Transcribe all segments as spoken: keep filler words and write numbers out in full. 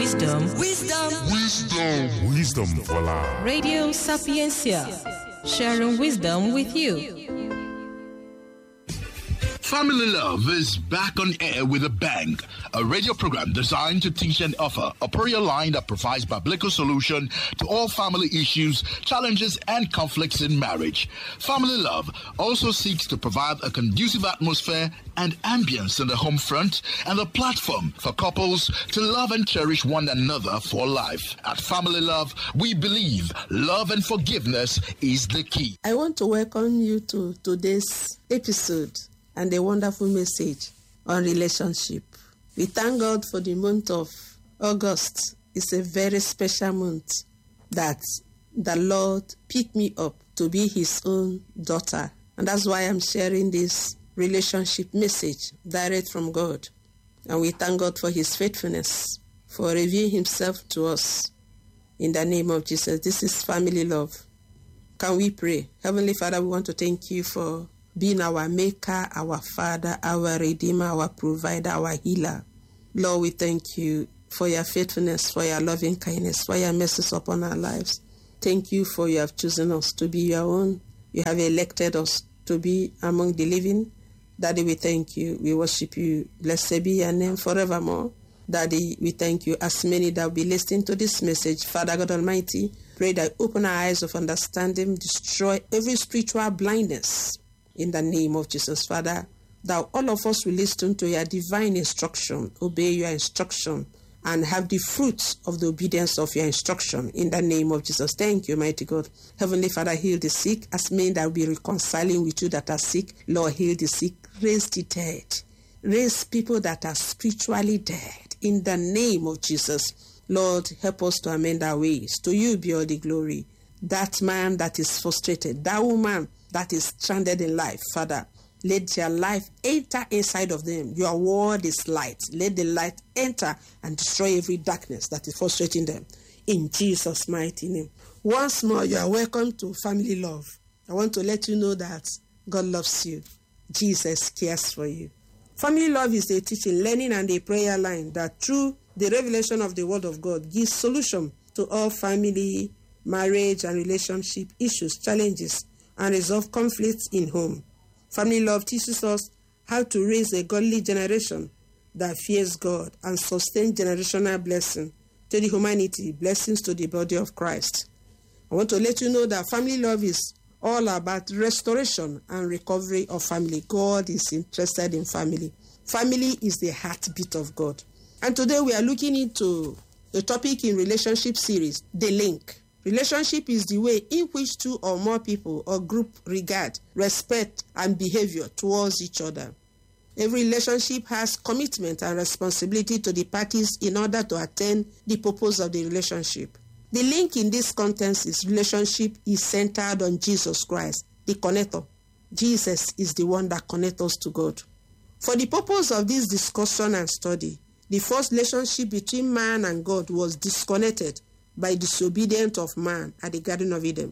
Wisdom. Wisdom. Wisdom. Wisdom for life. Radio Sapiencia. Sharing wisdom with you. Family Love is back on air with a bang. A radio program designed to teach and offer a prayer line that provides biblical solution to all family issues, challenges, and conflicts in marriage. Family Love also seeks to provide a conducive atmosphere and ambience in the home front and a platform for couples to love and cherish one another for life. At Family Love, we believe love and forgiveness is the key. I want to welcome you to today's episode and a wonderful message on relationship. We thank God for the month of August. It's a very special month that the Lord picked me up to be his own daughter. And that's why I'm sharing this relationship message direct from God. And we thank God for his faithfulness, for revealing himself to us. In the name of Jesus, this is Family Love. Can we pray? Heavenly Father, we want to thank you for being our maker, our father, our redeemer, our provider, our healer. Lord, we thank you for your faithfulness, for your loving kindness, for your mercies upon our lives. Thank you for you have chosen us to be your own. You have elected us to be among the living. Daddy, we thank you. We worship you. Blessed be your name forevermore. Daddy, we thank you. As many that will be listening to this message, Father God Almighty, pray that open our eyes of understanding, destroy every spiritual blindness. In the name of Jesus, Father, that all of us will listen to your divine instruction, obey your instruction, and have the fruits of the obedience of your instruction. In the name of Jesus. Thank you, mighty God. Heavenly Father, heal the sick. As many that will be reconciling with you that are sick, Lord, heal the sick. Raise the dead. Raise people that are spiritually dead. In the name of Jesus. Lord, help us to amend our ways. To you be all the glory. That man that is frustrated, that woman that is stranded in life, Father, let your life enter inside of them. Your word is light. Let the light enter and destroy every darkness that is frustrating them. In Jesus' mighty name. Once more, you are welcome to Family Love. I want to let you know that God loves you. Jesus cares for you. Family Love is a teaching, learning, and a prayer line that through the revelation of the Word of God gives solution to all family, marriage, and relationship issues, challenges, and resolve conflicts in home. Family Love teaches us how to raise a godly generation that fears God and sustain generational blessing to the humanity, blessings to the body of Christ. I want to let you know that Family Love is all about restoration and recovery of family. God is interested in family. Family is the heartbeat of God. And today we are looking into a topic in relationship series, the link. Relationship is the way in which two or more people or group regard, respect, and behavior towards each other. Every relationship has commitment and responsibility to the parties in order to attain the purpose of the relationship. The link in this context is relationship is centered on Jesus Christ, the connector. Jesus is the one that connects us to God. For the purpose of this discussion and study, the first relationship between man and God was disconnected by disobedience of man at the Garden of Eden.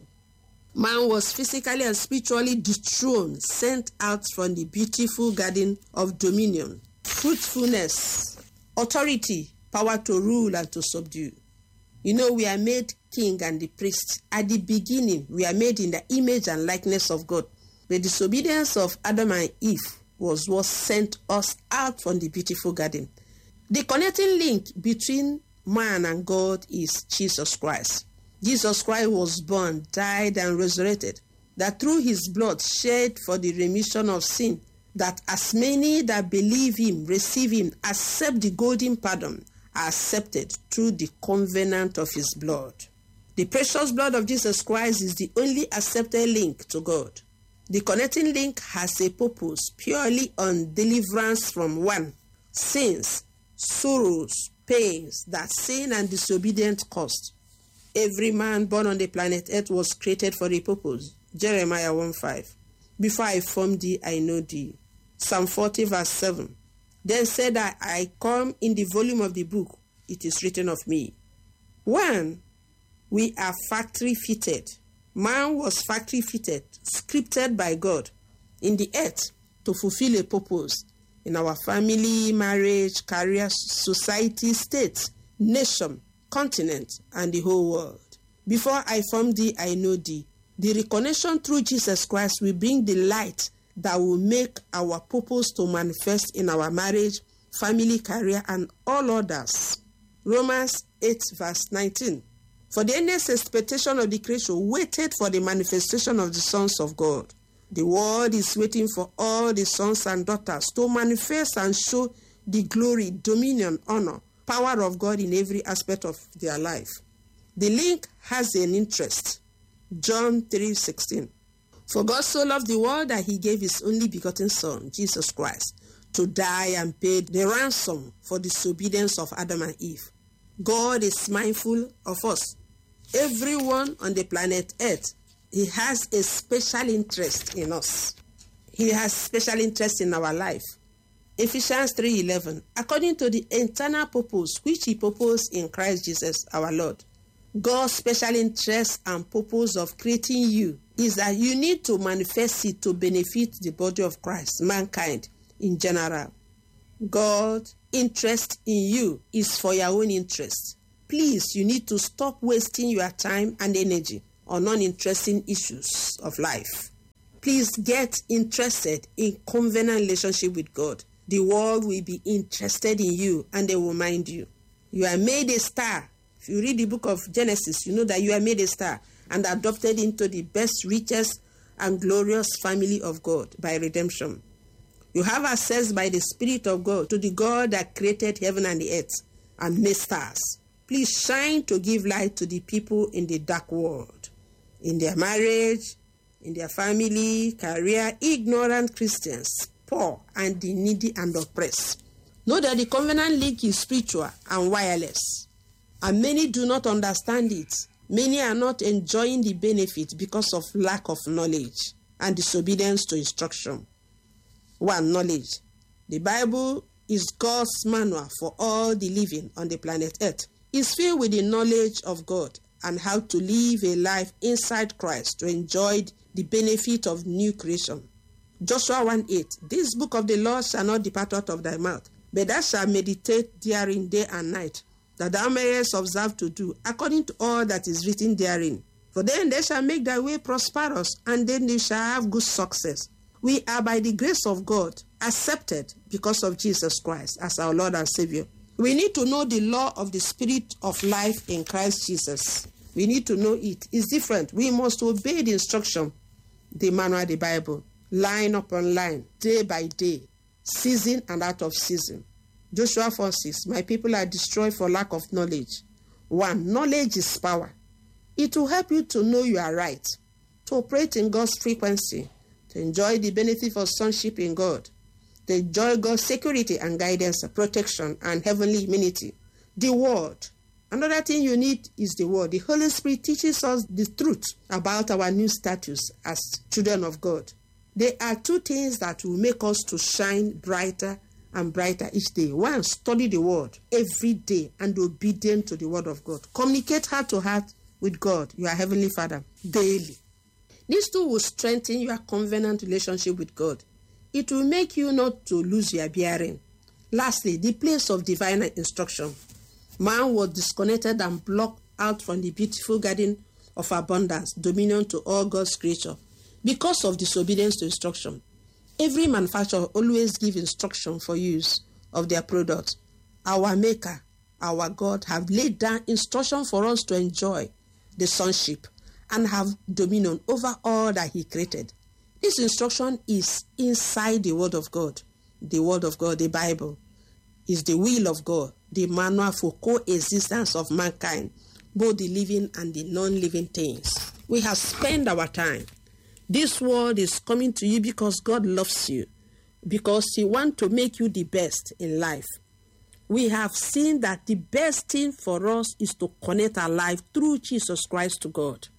Man was physically and spiritually dethroned, sent out from the beautiful garden of dominion, fruitfulness, authority, power to rule and to subdue. You know, we are made king and the priest. At the beginning, we are made in the image and likeness of God. The disobedience of Adam and Eve was what sent us out from the beautiful garden. The connecting link between man and God is Jesus Christ. Jesus Christ was born, died, and resurrected, that through his blood shed for the remission of sin, that as many that believe him, receive him, accept the golden pardon, are accepted through the covenant of his blood. The precious blood of Jesus Christ is the only accepted link to God. The connecting link has a purpose purely on deliverance from one, sins, sorrows, pains that sin and disobedience caused. Every man born on the planet Earth was created for a purpose. Jeremiah one five. Before I formed thee, I know thee. Psalm forty verse seven. Then said I, I come in the volume of the book, it is written of me. One, we are factory fitted. Man was factory fitted, scripted by God in the earth to fulfill a purpose in our family, marriage, career, society, state, nation, continent, and the whole world. Before I formed thee, I know thee. The reconnection through Jesus Christ will bring the light that will make our purpose to manifest in our marriage, family, career, and all others. Romans eight verse nineteen. For the earnest expectation of the creation waited for the manifestation of the sons of God. The world is waiting for all the sons and daughters to manifest and show the glory, dominion, honor, power of God in every aspect of their life. The link has an interest. John three sixteen. For God so loved the world that he gave his only begotten Son, Jesus Christ, to die and pay the ransom for the disobedience of Adam and Eve. God is mindful of us. Everyone on the planet Earth, he has a special interest in us. He has special interest in our life. Ephesians three eleven. According to the eternal purpose which he proposed in Christ Jesus our Lord. God's special interest and purpose of creating you is that you need to manifest it to benefit the body of Christ, mankind in general. God's interest in you is for your own interest. Please, you need to stop wasting your time and energy on uninteresting issues of life. Please get interested in covenant relationship with God. The world will be interested in you and they will mind you. You are made a star. If you read the book of Genesis, you know that you are made a star and adopted into the best, richest, and glorious family of God by redemption. You have access by the Spirit of God to the God that created heaven and the earth and made stars. Please shine to give light to the people in the dark world, in their marriage, in their family, career, ignorant Christians, poor, and the needy and oppressed. Know that the covenant link is spiritual and wireless. And many do not understand it. Many are not enjoying the benefit because of lack of knowledge and disobedience to instruction. One, knowledge. The Bible is God's manual for all the living on the planet Earth. It's filled with the knowledge of God and how to live a life inside Christ to enjoy the benefit of new creation. Joshua one eight. This book of the law shall not depart out of thy mouth, but thou shalt meditate therein day and night, that thou mayest observe to do according to all that is written therein. For then they shall make thy way prosperous, and then they shall have good success. We are by the grace of God accepted because of Jesus Christ as our Lord and Savior. We need to know the law of the Spirit of life in Christ Jesus. We need to know it. It's different. We must obey the instruction, the manual, the Bible, line upon line, day by day, season and out of season. Joshua four six. My people are destroyed for lack of knowledge. One, knowledge is power. It will help you to know you are right, to operate in God's frequency, to enjoy the benefit of sonship in God, to enjoy God's security and guidance, protection, and heavenly immunity. The Word. Another thing you need is the Word. The Holy Spirit teaches us the truth about our new status as children of God. There are two things that will make us to shine brighter and brighter each day. One, study the Word every day and be obedient to the Word of God. Communicate heart to heart with God, your Heavenly Father, daily. These two will strengthen your covenant relationship with God. It will make you not to lose your bearing. Lastly, the place of divine instruction. Man was disconnected and blocked out from the beautiful garden of abundance, dominion to all God's creature, because of disobedience to instruction. Every manufacturer always gives instruction for use of their product. Our Maker, our God, have laid down instruction for us to enjoy the sonship and have dominion over all that he created. This instruction is inside the Word of God. The Word of God, the Bible, is the will of God, the manual for coexistence of mankind, both the living and the non-living things. We have spent our time. This word is coming to you because God loves you, because he wants to make you the best in life. We have seen that the best thing for us is to connect our life through Jesus Christ to God.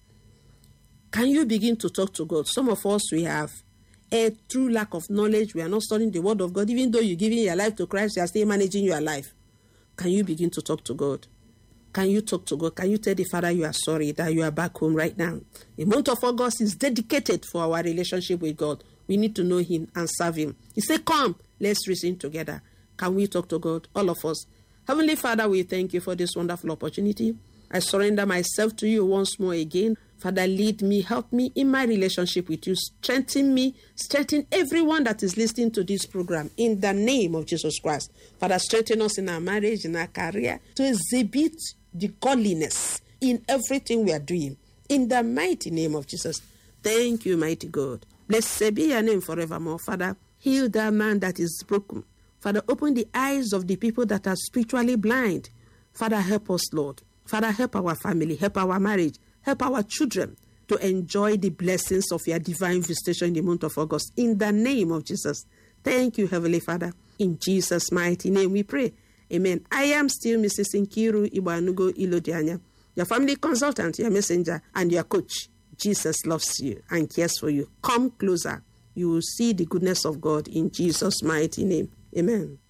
Can you begin to talk to God? Some of us, we have a true lack of knowledge. We are not studying the Word of God. Even though you're giving your life to Christ, you are still managing your life. Can you begin to talk to God? Can you talk to God? Can you tell the Father you are sorry that you are back home right now? The month of August is dedicated for our relationship with God. We need to know him and serve him. He said, come, let's reason together. Can we talk to God? All of us. Heavenly Father, we thank you for this wonderful opportunity. I surrender myself to you once more again. Father, lead me, help me in my relationship with you. Strengthen me, strengthen everyone that is listening to this program in the name of Jesus Christ. Father, strengthen us in our marriage, in our career, to exhibit the godliness in everything we are doing. In the mighty name of Jesus. Thank you, mighty God. Blessed be your name forevermore. Father, heal that man that is broken. Father, open the eyes of the people that are spiritually blind. Father, help us, Lord. Father, help our family, help our marriage, help our children to enjoy the blessings of your divine visitation in the month of August. In the name of Jesus. Thank you, Heavenly Father. In Jesus' mighty name we pray. Amen. I am still Missus Nkiru Ibanugo Ilodianya, your family consultant, your messenger, and your coach. Jesus loves you and cares for you. Come closer. You will see the goodness of God in Jesus' mighty name. Amen.